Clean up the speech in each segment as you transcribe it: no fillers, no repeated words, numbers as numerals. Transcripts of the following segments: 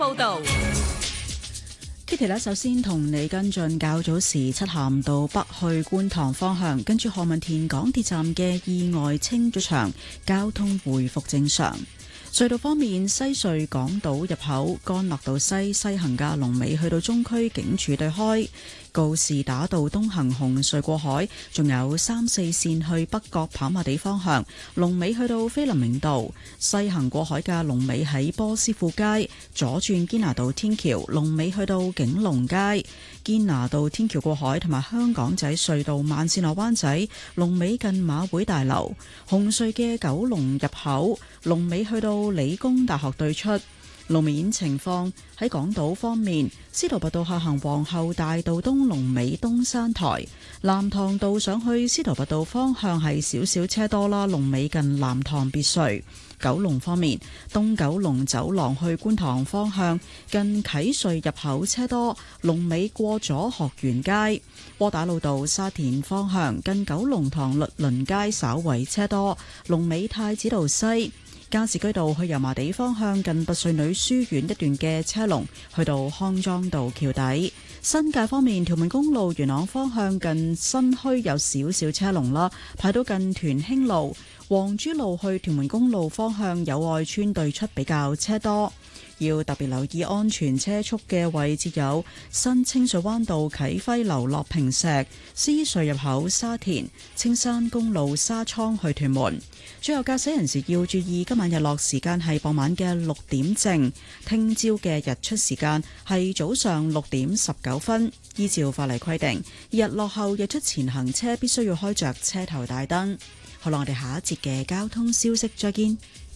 報道。 Kitty 呢，首先同你跟進較早時漆咸道北去觀塘方向，跟住何文田港鐵站嘅意外清咗場，交通回復正常。隧道方面，西隧港島入口干諾道西行嘅龍尾去到中區警署對開，告士打道東行紅隧過海，仲有3、4線去北角跑馬地方向，龍尾去到菲林明道；西行過海嘅龍尾喺波斯富街，左轉堅拿道天橋，龍尾去到景隆街；堅拿道天橋過海同埋香港仔隧道慢線落灣仔，龍尾近馬會大樓；紅隧嘅九龍入口，龍尾去到理工大學對出。路面情況喺港島方面，司徒拔道下行皇后大道東龍尾東山台，藍塘道上去司徒拔道方向係少少車多啦，龍尾近藍塘別墅。九龍方面，東九龍走廊去觀塘方向近啟瑞入口車多，龍尾過咗學園街。窩打老道沙田方向近九龍塘律倫街稍為車多，龍尾太子道西。加士居道去油麻地方向近拔萃女書院一段嘅車龍去到康莊道橋底。新界方面，屯門公路元朗方向近新墟有少少車龍啦，排到近屯興路。黃珠路去屯門公路方向友愛邨對出比較車多，要特別留意安全車速嘅位置有新清水灣道啟輝樓落坪石、獅隧入口沙田、青山公路沙涌去屯門。最後駕駛人士要注意，今晚日落時間係傍晚嘅6點正，聽朝嘅日出時間係早上6點19分。依照法例規定，日落後日出前行車必須要開着車頭大燈。好啦，我哋下一節嘅交通消息再見。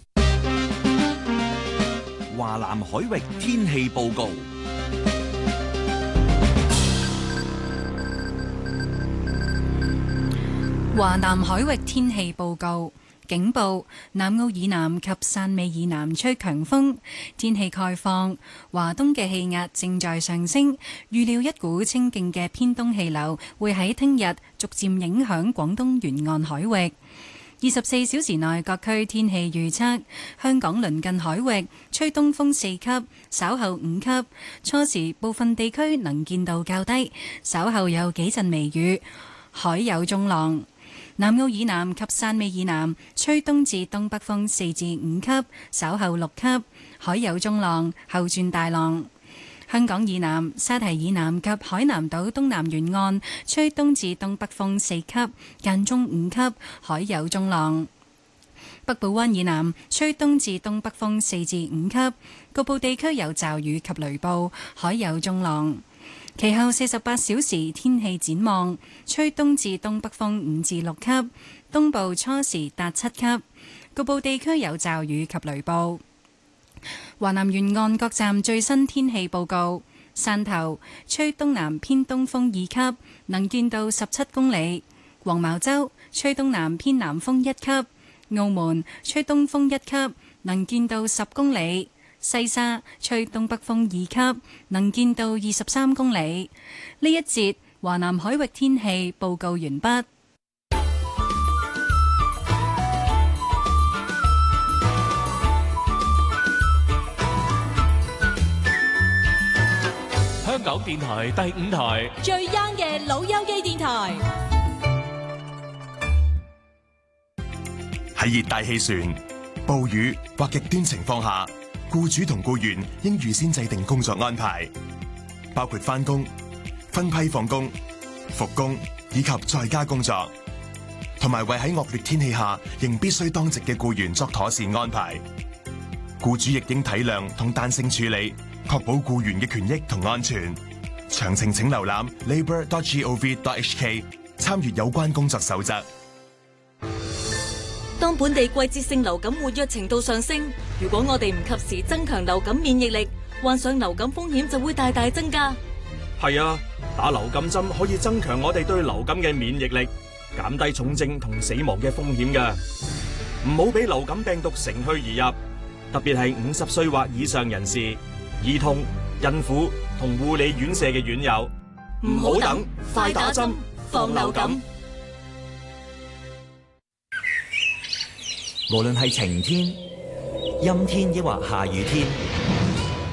華南海域天氣報告。 華南海域天氣報告。警報：南澳以南及汕尾以南吹強風，天氣概況。華東嘅氣壓正在上升，預料一股清勁嘅偏東氣流會喺聽日逐漸影響廣東沿岸海域。24小時內各區天氣預測：香港鄰近海域吹東風4級，稍後5級，初時部分地區能見度較低，稍後有幾陣微雨，海有中浪。南澳以南及汕尾以南吹東至東北風4至5級，稍後6級，海有中浪，後轉大浪。香港以南、沙堤以南及海南島東南沿岸吹東至東北風4級，間中5級，海有中浪。北部灣以南吹東至東北風4至5級，局部地區有驟雨及雷暴，海有中浪。其後48小時天氣展望，吹東至東北風5至6級，東部初時達7級，局部地區有驟雨及雷暴。華南沿岸各站最新天氣報告：汕頭吹東南偏東風2級，能見度17公里；黃茅洲吹東南偏南風1級；澳門吹東風1級，能見度10公里。西沙吹東北風2級，能見度23公里。呢一節華南海域天氣報告完畢。 香港電台第5台最 young 嘅老友記電台。 喺熱帶氣旋、暴雨或極端情況下，僱主同僱員應預先制定工作安排，包括返工、分批放工、復工以及在家工作，同埋為喺惡劣天氣下仍必須當值嘅僱員作妥善安排。僱主亦應體諒同彈性處理，確保僱員嘅權益同安全。詳情請瀏覽 labour.gov.hk 參閱有關工作守則。 當本地季節性流感活躍程度上升，如果我哋唔及時增強流感免疫力，患上流感風險就會大大增加。 係啊，打流感針可以增強我哋對流感嘅免疫力，減低重症同死亡嘅風險㗎。唔好俾流感病毒乘虛而入，特別係50歲或以上人士、兒童、孕婦同護理院舍嘅院友。唔好等，快打針，防流感。 無論係晴天、陰天抑或下雨天，